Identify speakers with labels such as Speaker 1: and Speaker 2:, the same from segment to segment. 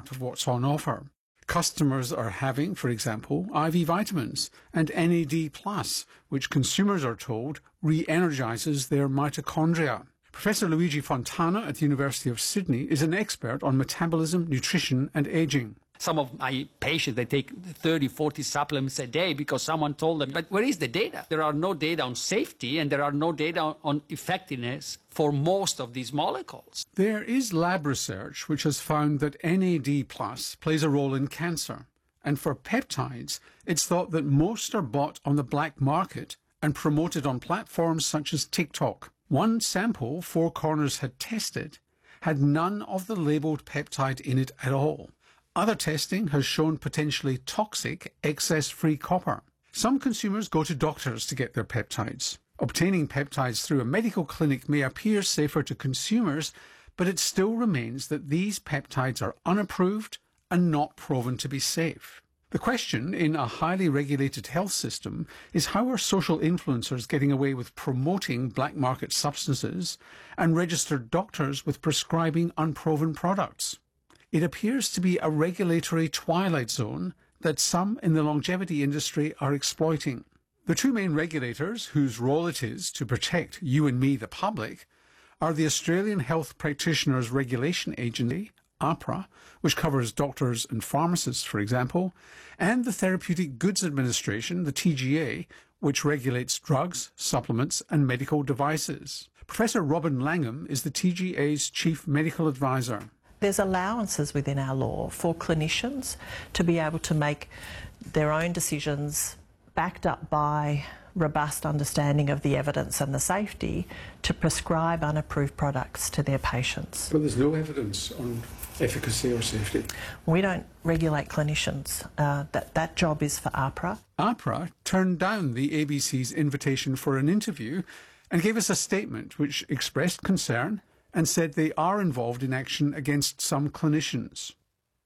Speaker 1: of what's on offer. Customers are having, for example, IV vitamins and NAD+, which consumers are told re-energises their mitochondria. Professor Luigi Fontana at the University of Sydney is an expert on metabolism, nutrition and ageing.
Speaker 2: Some of my patients, they take 30, 40 supplements a day because someone told them. But where is the data? There are no data on safety and there are no data on effectiveness for most of these molecules.
Speaker 1: There is lab research which has found that NAD+ plays a role in cancer. And for peptides, it's thought that most are bought on the black market and promoted on platforms such as TikTok. One sample Four Corners had tested had none of the labelled peptide in it at all. Other testing has shown potentially toxic excess-free copper. Some consumers go to doctors to get their peptides. Obtaining peptides through a medical clinic may appear safer to consumers, but it still remains that these peptides are unapproved and not proven to be safe. The question in a highly regulated health system is how are social influencers getting away with promoting black market substances and registered doctors with prescribing unproven products? It appears to be a regulatory twilight zone that some in the longevity industry are exploiting. The two main regulators, whose role it is to protect you and me, the public, are the Australian Health Practitioners Regulation Agency, AHPRA, which covers doctors and pharmacists, for example, and the Therapeutic Goods Administration, the TGA, which regulates drugs, supplements and medical devices. Professor Robin Langham is the TGA's Chief Medical Advisor.
Speaker 3: There's allowances within our law for clinicians to be able to make their own decisions backed up by robust understanding of the evidence and the safety to prescribe unapproved products to their patients.
Speaker 1: But there's no evidence on efficacy or safety.
Speaker 3: We don't regulate clinicians. That job is for AHPRA.
Speaker 1: AHPRA turned down the ABC's invitation for an interview and gave us a statement which expressed concern and said they are involved in action against some clinicians.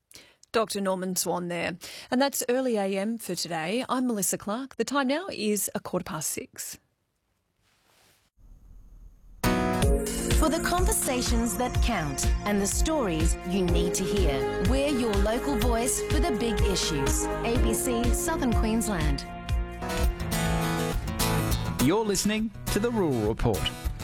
Speaker 4: Dr. Norman Swan there. And that's Early AM for today. I'm Melissa Clark. The time now is 6:15.
Speaker 5: For the conversations that count and the stories you need to hear, we're your local voice for the big issues. ABC Southern Queensland.
Speaker 6: You're listening to The Rural Report.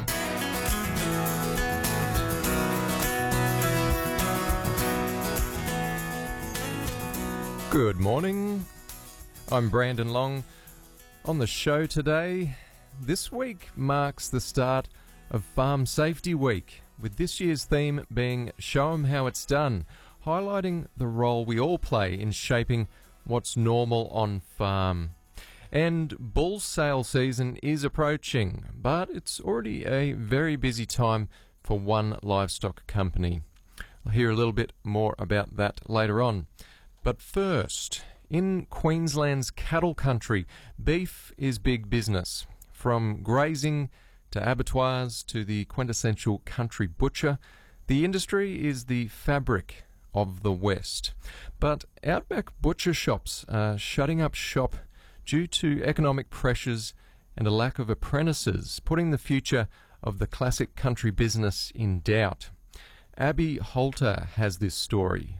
Speaker 7: Good morning. I'm Brandon Long. On the show today, this week marks the start of Farm Safety Week, with this year's theme being Show 'em How It's Done, highlighting the role we all play in shaping what's normal on farm. And bull sale season is approaching, but it's already a very busy time for one livestock company. I'll hear a little bit more about that later on. But first, in Queensland's cattle country, beef is big business. From grazing to abattoirs to the quintessential country butcher, the industry is the fabric of the West. But outback butcher shops are shutting up shop due to economic pressures and a lack of apprentices, putting the future of the classic country business in doubt. Abby Holter has this story.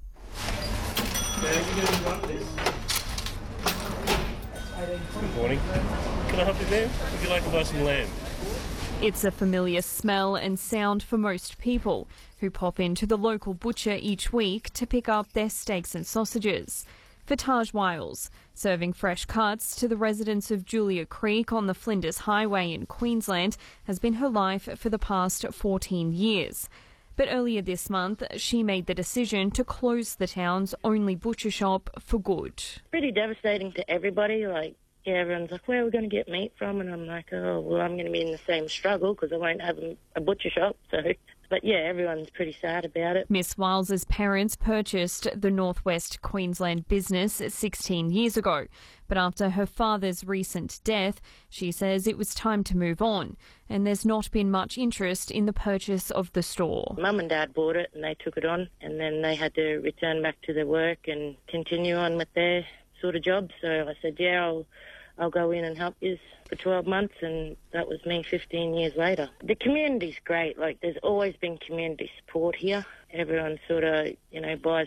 Speaker 8: Good morning. Can I help you there? Would you like to buy some lamb?
Speaker 4: It's a familiar smell and sound for most people who pop into the local butcher each week to pick up their steaks and sausages. For Taj Wiles, serving fresh cuts to the residents of Julia Creek on the Flinders Highway in Queensland has been her life for the past 14 years. But earlier this month, she made the decision to close the town's only butcher shop for good.
Speaker 9: Pretty devastating to everybody. Everyone's like, where are we going to get meat from? And I'm like, oh, well, I'm going to be in the same struggle because I won't have a butcher shop. But yeah, everyone's pretty sad about it.
Speaker 4: Miss Wiles's parents purchased the Northwest Queensland business 16 years ago. But after her father's recent death, she says it was time to move on. And there's not been much interest in the purchase of the store.
Speaker 9: Mum and Dad bought it and they took it on. And then they had to return back to their work and continue on with their sort of job. So I said, yeah, I'll go in and help you for 12 months, and that was me 15 years later. The community's great. There's always been community support here. Everyone sort of, buys